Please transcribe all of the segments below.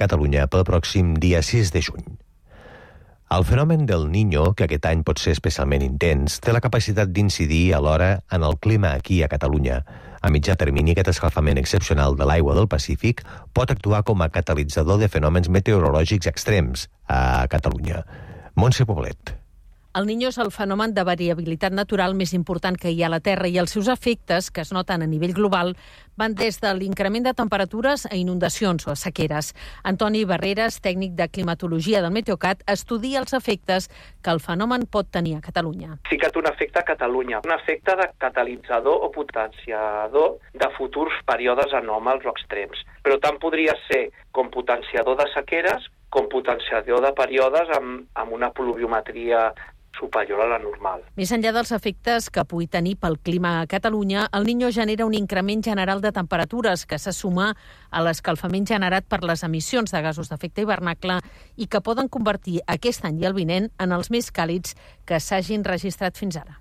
Catalunya pel pròxim dia 6 de juny. El fenomen del Niño, que aquest any pot ser especialment intens, té la capacitat d'incidir alhora en el clima aquí a Catalunya. A mitjà termini, aquest escalfament excepcional de l'aigua del Pacífic pot actuar com a catalitzador de fenòmens meteorològics extrems a Catalunya. Montse Poblet. El Niño és el fenomen de variabilitat natural més important que hi ha a la Terra i els seus efectes, que es noten a nivell global, van des de l'increment de temperatures a inundacions o a sequeres. Antoni Barreras, tècnic de climatologia del Meteocat, estudia els efectes que el fenomen pot tenir a Catalunya. Sí que té un efecte a Catalunya, un efecte de catalitzador o potenciador de futurs períodes anòmals o extrems. Però tant podria ser com potenciador de sequeres com potenciador de períodes amb una pluviometria superior a la normal. Més enllà dels efectes que pugui tenir pel clima a Catalunya, el Niño genera un increment general de temperatures que se suma a l'escalfament generat per les emissions de gasos d'efecte hivernacle i que poden convertir aquest any i el vinent en els més càlids que s'hagin registrat fins ara.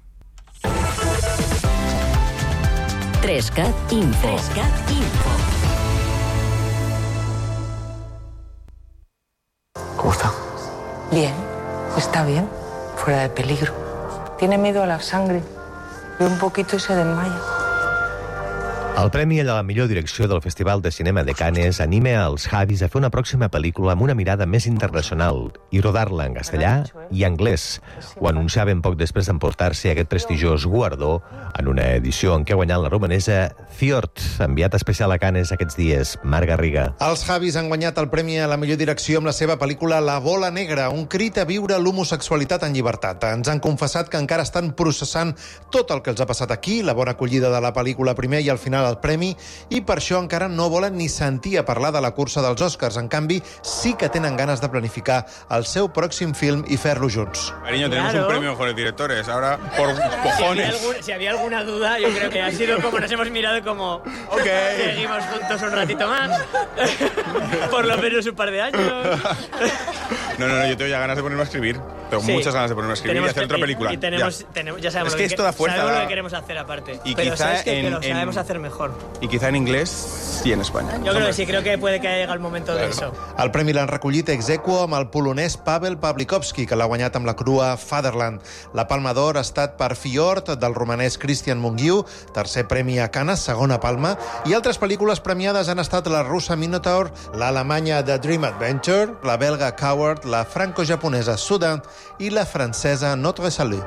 3CAT Info. ¿Cómo está? Bien, está bien, fuera de peligro. Tiene miedo a la sangre, ve un poquito y se desmaya. El Premi a la millor direcció del Festival de Cinema de Cannes anima els Javis a fer una pròxima pel·lícula amb una mirada més internacional i rodar-la en castellà i anglès. Ho anunciaven poc després d'emportar-se aquest prestigiós guardó en una edició en què ha guanyat la romanesa Fjord, enviat especial a Cannes aquests dies. Marc Garriga. Els Javis han guanyat el Premi a la millor direcció amb la seva pel·lícula La bola negra, un crit a viure l'homosexualitat en llibertat. Ens han confessat que encara estan processant tot el que els ha passat aquí, la bona acollida de la pel·lícula primer i al final el premi, i per això encara no volen ni sentir a parlar de la cursa dels Oscars. En canvi, sí que tenen ganes de planificar el seu pròxim film i fer-lo junts. Cariño, tenemos un premio mejores directores, ahora por cojones. Si había alguna duda, yo creo que ha sido como nos hemos mirado como... Seguimos juntos un ratito más, por lo menos un par de años. No, yo tengo ya ganas de ponerme a escribir. Tengo muchas ganas de ponerme a escribir y hacer otra película. Y tenemos, ya sabemos, es que esto da fuerza. Sabemos lo que queremos hacer aparte. Y pero quizá sabes que lo sabemos hacer mejor. Y quizá en inglés y en España. Yo creo que sí, creo que puede que haya llegado el momento de eso. El premi l'han recollit ex aequo amb el polonès Paweł Pawlikowski, que l'ha guanyat amb la crua Fatherland. La Palma d'Or ha estat per Fjord, del romanès Christian Mungiu, tercer premi a Cannes, segona palma, i altres pel·lícules premiades han estat la russa Minotaur, l'alemanya The Dream Adventure, la belga Coward, la franco-japonesa Sudan i la francesa Notre Salut.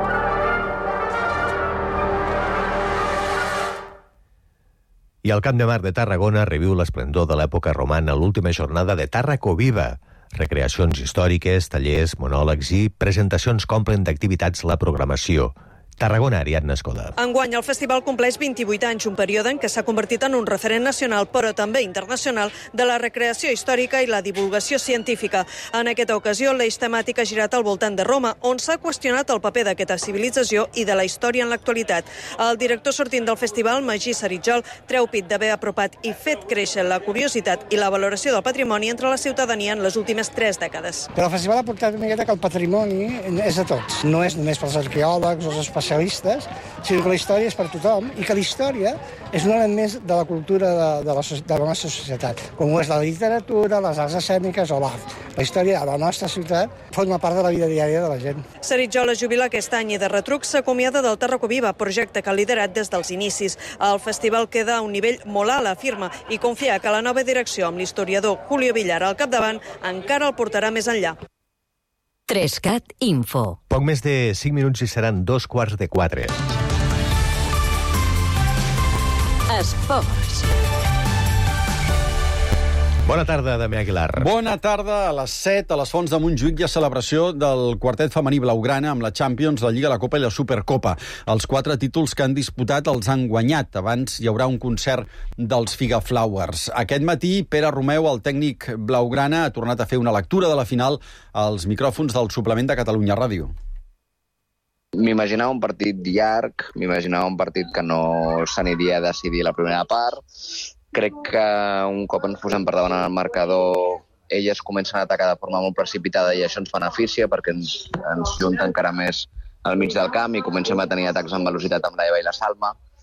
I el Camp de Mar de Tarragona reviu l'esplendor de l'època romana a l'última jornada de Tàrraco Viva. Recreacions històriques, tallers, monòlegs i presentacions complen d'activitats la programació. Tarragona, Ariadna Escoda. Enguany, el festival compleix 28 anys, un període en què s'ha convertit en un referent nacional, però també internacional, de la recreació històrica i la divulgació científica. En aquesta ocasió, l'eix temàtic ha girat al voltant de Roma, on s'ha qüestionat el paper d'aquesta civilització i de la història en l'actualitat. El director sortint del festival, Magí Saritjol, treu pit d'haver apropat i fet créixer la curiositat i la valoració del patrimoni entre la ciutadania en les últimes 3 dècades. Però el festival ha portat una miqueta que el patrimoni és de tots. No és només pels arqueòlegs o els especialistes, sinó que la història és per tothom i que la història és un element més de la cultura de la nostra societat, com ho és la literatura, les arts escèniques o l'art. La història de la nostra ciutat forma part de la vida diària de la gent. Saritjol es jubila aquest any i de retruc s'acomiada del Tàrraco Viva, projecte que ha liderat des dels inicis. El festival queda a un nivell molt alt, afirma, i confia que la nova direcció amb l'historiador Julio Villar al capdavant encara el portarà més enllà. 3CAT Info. Poc més de 5 minuts i seran 3:45. Esports. Bona tarda, Damià Aguilar. Bona tarda. A les 7, a les Fonts de Montjuïc, hi ha celebració del quartet femení blaugrana amb la Champions, la Lliga, la Copa i la Supercopa. Els 4 títols que han disputat els han guanyat. Abans hi haurà un concert dels Figaflowers. Aquest matí, Pere Romeu, el tècnic blaugrana, ha tornat a fer una lectura de la final als micròfons del suplement de Catalunya Ràdio. M'imaginava un partit llarg, m'imaginava un partit que no s'aniria a decidir la primera part. Crec que un cop ens posem per davant el marcador, elles comencen a atacar de forma molt precipitada i això ens beneficia perquè ens junta encara més al mig del camp i comencem a tenir atacs amb velocitat amb l'Eva i la Salma.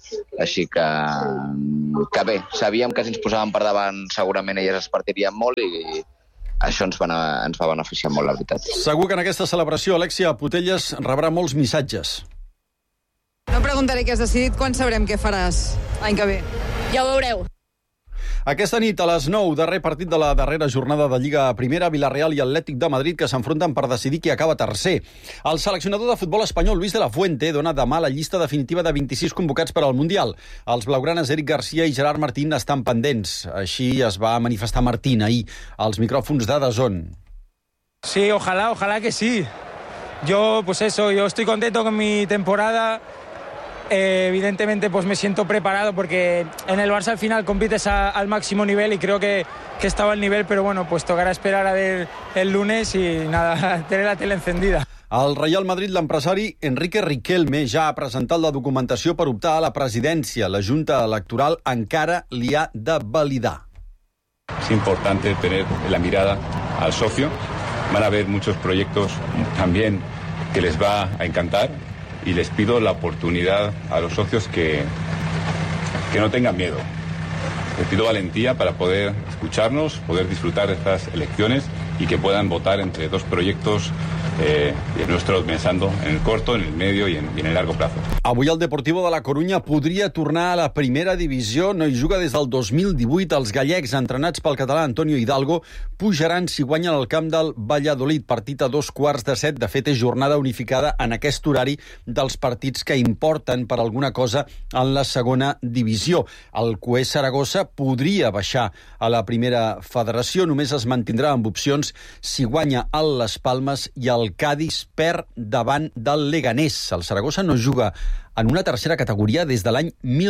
Així que bé, sabíem que si ens posàvem per davant segurament elles es partirien molt i això ens va beneficiar molt, la veritat. Segur que en aquesta celebració Alexia Putellas rebrà molts missatges. No preguntaré què has decidit, quan sabrem què faràs l'any que ve? Ja ho veureu. Aquesta nit a les 9, darrer partit de la darrera jornada de Lliga Primera, Villarreal i Atlètic de Madrid, que s'enfronten per decidir qui acaba tercer. El seleccionador de futbol espanyol, Luis de la Fuente, dona demà la llista definitiva de 26 convocats per al Mundial. Els blaugranes Eric García i Gerard Martín estan pendents. Així es va manifestar Martín ahir als micròfons de DAZN. Sí, ojalá que sí. Yo estoy contento con mi temporada. Evidentemente pues me siento preparado porque en el Barça al final compites al máximo nivel y creo que estaba al nivel, pero bueno, pues tocará esperar a ver el lunes y nada, tener la tele encendida. Al Real Madrid, l'empresari Enrique Riquelme ja ha presentat la documentació per optar a la presidència. La Junta Electoral encara li ha de validar. Es importante tener la mirada al socio. Van a haber muchos proyectos también que les va a encantar. Y les pido la oportunidad a los socios que no tengan miedo. Les pido valentía para poder escucharnos, poder disfrutar de estas elecciones y que puedan votar entre dos proyectos nuestros pensando en el corto, en el medio y en el largo plazo. Avui el Deportivo de la Corunya podria tornar a la primera divisió. No hi juga des del 2018. Els gallecs, entrenats pel català Antonio Hidalgo, pujaran si guanyen el camp del Valladolid. Partit a 2:15. De fet, és jornada unificada en aquest horari dels partits que importen per alguna cosa en la segona divisió. El CUE Saragossa podria baixar a la primera federació. Només es mantindrà amb opcions si guanya el Las Palmes i el Cádiz perd davant del Leganés. El Saragossa no juga en una tercera categoria des de l'any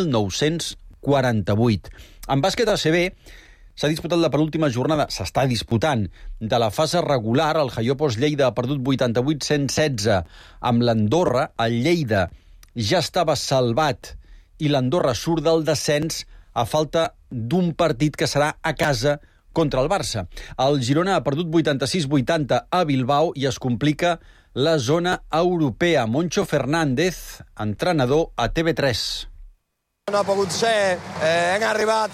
1948. En bàsquet ACB s'ha disputat la penúltima jornada, s'està disputant, de la fase regular. El Jaiopos Lleida ha perdut 88-116 amb l'Andorra. El Lleida ja estava salvat i l'Andorra surt del descens a falta d'un partit que serà a casa contra el Barça. El Girona ha perdut 86-80 a Bilbao i es complica la zona europea. Moncho Fernández, entrenador a TV3. No ha pogut ser. Hem arribat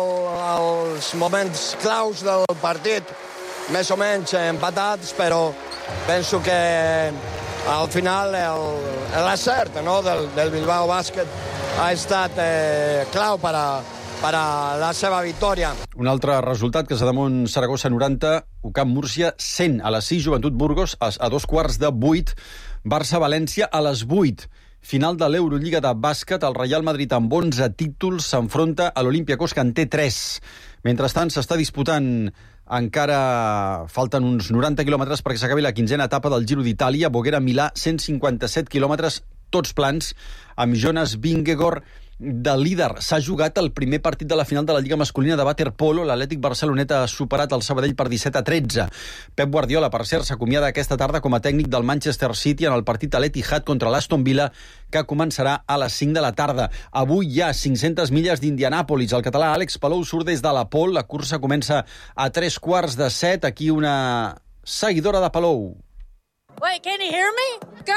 als moments claus del partit, més o menys empatats, però penso que al final l'acert del Bilbao Bàsquet ha estat clau per a la seva victòria. Un altre resultat, que és damunt Saragossa 90, UCAM Múrcia 100 a les 6, Joventut Burgos a 7:15, Barça-València a les 8. Final de l'Eurolliga de bàsquet, el Real Madrid amb 11 títols s'enfronta a l'Olympiacos, que en té 3. Mentrestant, s'està disputant, encara falten uns 90 quilòmetres perquè s'acabi la 15a etapa del Giro d'Itàlia. Boguera-Milà, 157 quilòmetres, tots plans, amb Jonas Vingegaard de líder. S'ha jugat el primer partit de la final de la Lliga Masculina de Waterpolo. L'Atlètic Barceloneta ha superat el Sabadell per 17-13. Pep Guardiola, per cert, s'acomiada aquesta tarda com a tècnic del Manchester City en el partit a l'Etihad contra l'Aston Villa, que començarà a les 5 de la tarda. Avui hi ha 500 milles d'Indianàpolis. El català Àlex Palou surt des de la pole. La cursa comença a 7:15. Aquí una seguidora de Palou. Wait, can you hear me? Go,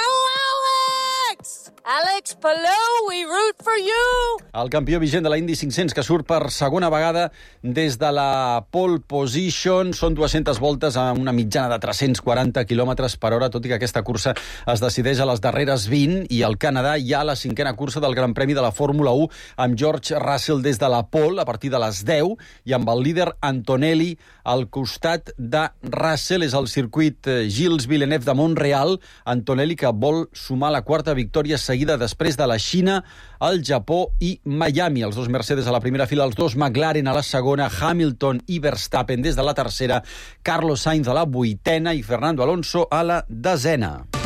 Alex! Alex Palou, we root for you! El campió vigent de la Indy 500, que surt per segona vegada des de la pole position. Són 200 voltes a una mitjana de 340 km per hora, tot i que aquesta cursa es decideix a les darreres 20, i al Canadà hi ha la 5a cursa del Gran Premi de la Fórmula 1, amb George Russell des de la pole a partir de les 10, i amb el líder Antonelli al costat de Russell. És el circuit Gilles Villeneuve de Montreal. Antonelli, que vol sumar la 4ª victòria seguida després de la Xina, el Japó i Miami. Els dos Mercedes a la primera fila, els dos McLaren a la segona, Hamilton i Verstappen des de la tercera, Carlos Sainz a la 8ª i Fernando Alonso a la 10ª.